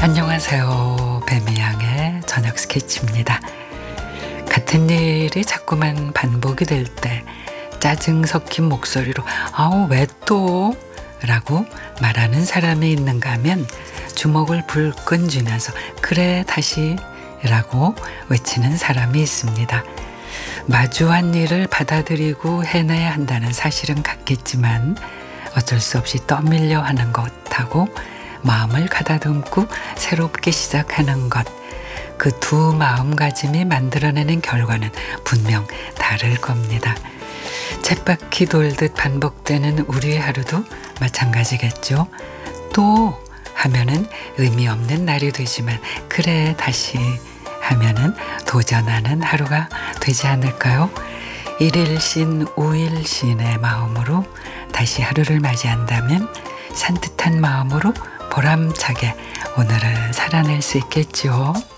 안녕하세요. 뱀이양의 저녁 스케치입니다. 같은 일이 자꾸만 반복이 될 때 짜증 섞인 목소리로 아우 왜 또? 라고 말하는 사람이 있는가 하면 주먹을 불끈 쥐면서 그래 다시 라고 외치는 사람이 있습니다. 마주한 일을 받아들이고 해내야 한다는 사실은 같겠지만 어쩔 수 없이 떠밀려 하는 것하고 마음을 가다듬고 새롭게 시작하는 것, 그 두 마음가짐이 만들어내는 결과는 분명 다를 겁니다. 쳇바퀴 돌듯 반복되는 우리의 하루도 마찬가지겠죠. 또 하면은 의미 없는 날이 되지만 그래 다시 하면은 도전하는 하루가 되지 않을까요? 일일신 오일신의 마음으로 다시 하루를 맞이한다면 산뜻한 마음으로 보람차게 오늘을 살아낼 수 있겠죠.